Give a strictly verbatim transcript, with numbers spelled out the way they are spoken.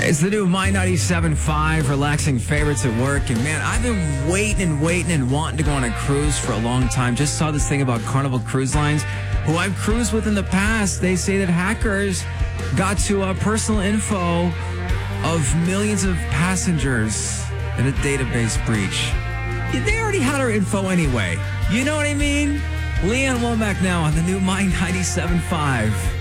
It's the new My ninety-seven point five relaxing favorites at work. And man, I've been waiting and waiting and wanting to go on a cruise for a long time. Just saw this thing about Carnival Cruise Lines, who I've cruised with in the past. They say that hackers got to uh, personal info of millions of passengers in a database breach. They already had our info anyway. You know what I mean? Leanne Womack now on the new My ninety-seven point five.